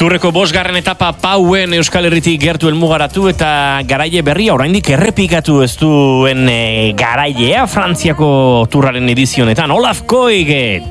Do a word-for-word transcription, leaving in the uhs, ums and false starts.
Turreko bosgarren etapa pauen Euskal Herritik gertu helmugaratu eta garaile berria oraindik errepikatu ez duen e, garailea Frantziako turraren edizionetan. Olaf Koig